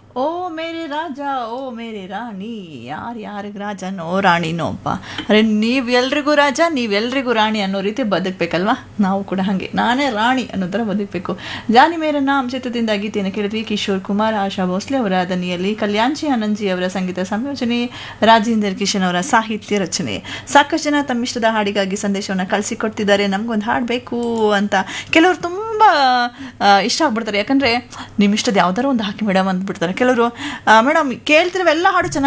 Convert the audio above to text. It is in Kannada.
ಓ ಮೇರೆ ರಾಜ ಓ ಮೇರೆ ರಾಣಿ ಯಾರ್ಯಾರಿಗೆ ರಾಜನೋ ರಾಣಿನೋ ಅಪ್ಪ. ಅರೆ ನೀವೆಲ್ರಿಗೂ ರಾಜ ನೀವೆಲ್ರಿಗೂ ರಾಣಿ ಅನ್ನೋ ರೀತಿ ಬದುಕಬೇಕಲ್ವಾ. ನಾವು ಕೂಡ ಹಾಗೆ ನಾನೇ ರಾಣಿ ಅನ್ನೋ ಥರ ಬದುಕಬೇಕು. ಜಾನಿ ಮೇರ ನಾಮ್ ಚಿತ್ರದಿಂದ ಗೀತೆಯನ್ನು ಕೇಳಿದ್ವಿ. ಕಿಶೋರ್ ಕುಮಾರ್, ಆಶಾ ಭೋಸ್ಲೆ ಅವರ ದನಿಯಲ್ಲಿ, ಕಲ್ಯಾಣ್ಜಿ ಆನಂದ್ಜಿ ಅವರ ಸಂಗೀತ ಸಂಯೋಜನೆ, ರಾಜೇಂದರ್ ಕಿಶನ್ ಅವರ ಸಾಹಿತ್ಯ ರಚನೆ. ಸಾಕಷ್ಟು ಜನ ತಮ್ಮಿಷ್ಟದ ಹಾಡಿಗಾಗಿ ಸಂದೇಶವನ್ನು ಕಳಿಸಿಕೊಡ್ತಿದ್ದಾರೆ. ನಮಗೊಂದು ಹಾಡು ಬೇಕು ಅಂತ. ಕೆಲವರು ತುಂಬ ಇಷ್ಟ ಆಗ್ಬಿಡ್ತಾರೆ, ಯಾಕಂದರೆ ನಿಮ್ಮ ಇಷ್ಟದ ಯಾವ್ದಾರು ಒಂದು ಹಾಕಿ ಮೇಡಮ್ ಅಂದ್ಬಿಡ್ತಾರೆ. ಕೆಲವರು ಮೇಡಮ್ ಕೇಳ್ತಿರೋವೆಲ್ಲ ಹಾಡು ಚೆನ್ನಾಗಿ